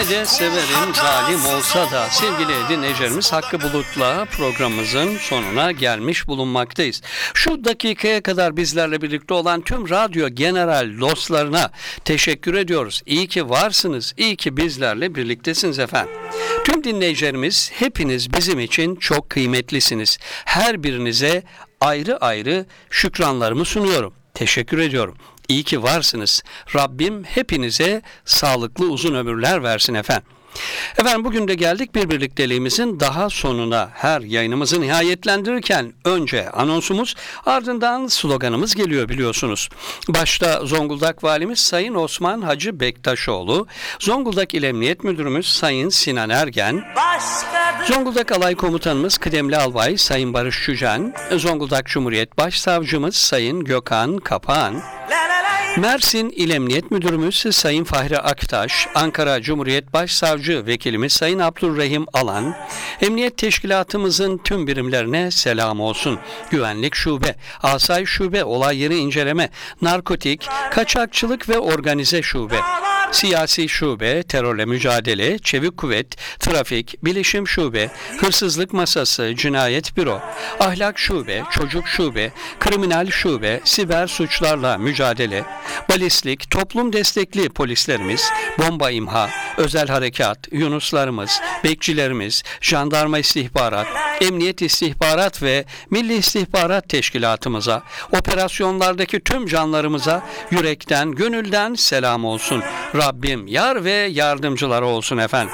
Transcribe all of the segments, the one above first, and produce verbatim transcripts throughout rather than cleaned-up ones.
de severim zalim olsa da sevgili dinleyicilerimiz Hakkı Bulut'la programımızın sonuna gelmiş bulunmaktayız. Şu dakikaya kadar bizlerle birlikte olan tüm radyo general dostlarına teşekkür ediyoruz. İyi ki varsınız, iyi ki bizlerle birliktesiniz efendim. Tüm dinleyicilerimiz hepiniz bizim için çok kıymetlisiniz. Her birinize ayrı ayrı şükranlarımı sunuyorum. Teşekkür ediyorum. İyi ki varsınız. Rabbim hepinize sağlıklı uzun ömürler versin efendim. Efendim bugün de geldik bir birlikteliğimizin daha sonuna. Her yayınımızı nihayetlendirirken önce anonsumuz, ardından sloganımız geliyor biliyorsunuz. Başta Zonguldak Valimiz Sayın Osman Hacı Bektaşoğlu, Zonguldak İl Emniyet Müdürümüz Sayın Sinan Ergen, Zonguldak Alay Komutanımız Kıdemli Albay Sayın Barış Çücen, Zonguldak Cumhuriyet Başsavcımız Sayın Gökhan Kapağan, Mersin İl Emniyet Müdürümüz Sayın Fahri Aktaş, Ankara Cumhuriyet Başsavcı Vekilimiz Sayın Abdurrahim Alan, Emniyet Teşkilatımızın tüm birimlerine selam olsun. Güvenlik Şube, Asayiş Şube, Olay Yeri İnceleme, Narkotik, Kaçakçılık ve Organize Şube, Siyasi Şube, Terörle Mücadele, Çevik Kuvvet, Trafik, Bilişim Şube, Hırsızlık Masası, Cinayet Büro, Ahlak Şube, Çocuk Şube, Kriminal Şube, Siber Suçlarla Mücadele, Balistik, Toplum Destekli Polislerimiz, Bomba İmha, Özel Harekat, Yunuslarımız, Bekçilerimiz, Jandarma İstihbarat, Emniyet İstihbarat ve Milli İstihbarat Teşkilatımıza, operasyonlardaki tüm canlarımıza yürekten, gönülden selam olsun. Rabbim yar ve yardımcıları olsun efendim.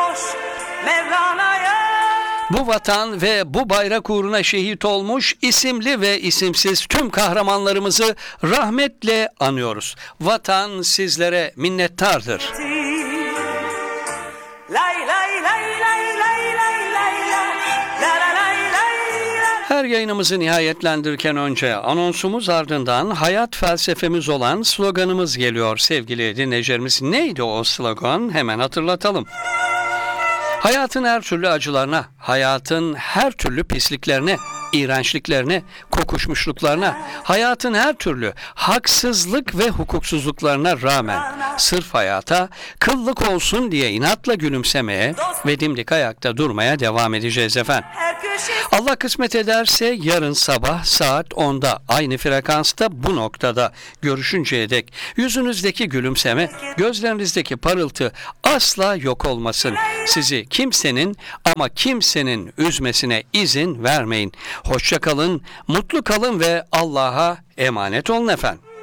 Bu vatan ve bu bayrak uğruna şehit olmuş isimli ve isimsiz tüm kahramanlarımızı rahmetle anıyoruz. Vatan sizlere minnettardır. Her yayınımızı nihayetlendirirken önce anonsumuz, ardından hayat felsefemiz olan sloganımız geliyor sevgili dinleyicilerimiz. Neydi o slogan? Hemen hatırlatalım. Hayatın her türlü acılarına, hayatın her türlü pisliklerine, iğrençliklerine, kokuşmuşluklarına, hayatın her türlü haksızlık ve hukuksuzluklarına rağmen sırf hayata kıllık olsun diye inatla gülümsemeye ve dimdik ayakta durmaya devam edeceğiz efendim. Allah kısmet ederse yarın sabah saat onda aynı frekansta bu noktada görüşünceye dek yüzünüzdeki gülümseme, gözlerinizdeki parıltı asla yok olmasın. Sizi kimsenin ama kimsenin üzmesine izin vermeyin. Hoşça kalın, mutlu kalın ve Allah'a emanet olun efendim.